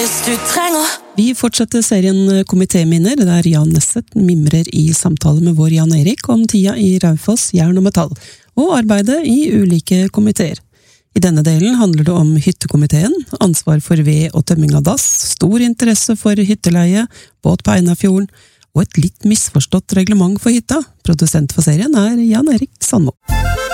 Vi fortsetter serien Komitéminner, der Jan Nesset mimrer i samtale med vår Jan Erik om tida i Raufoss, Jern og Metall, og arbeidet i ulike komiteer. I denne delen handler det om hyttekomiteen, ansvar for ved og tømming av dass, stor interesse for hytteleie, båt på Einafjorden, og et litt misforstått reglement for hytta. Produsent for serien er Jan Erik Sandmo.